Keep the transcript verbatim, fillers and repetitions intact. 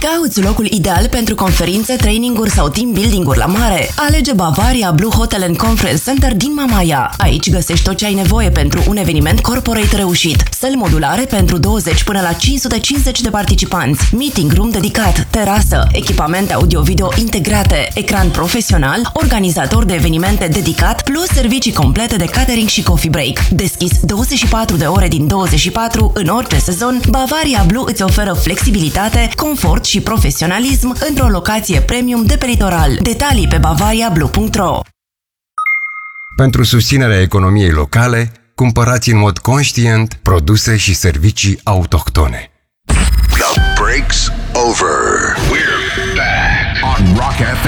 Cauți locul ideal pentru conferințe, traininguri sau team building-uri la mare? Alege Bavaria Blue Hotel and Conference Center din Mamaia. Aici găsești tot ce ai nevoie pentru un eveniment corporate reușit. Săli modulare pentru douăzeci până la cinci sute cincizeci de participanți, meeting room dedicat, terasă, echipamente audio-video integrate, ecran profesional, organizator de evenimente dedicat, plus servicii complete de catering și coffee break. Deschis douăzeci și patru de ore din douăzeci și patru în orice sezon, Bavaria Blue îți oferă flexibilitate, confort și profesionalism într-o locație premium de pe litoral. Detalii pe bavaria blue punct ro. Pentru susținerea economiei locale, cumpărați în mod conștient produse și servicii autohtone. The break's over. We're back on Rock F M.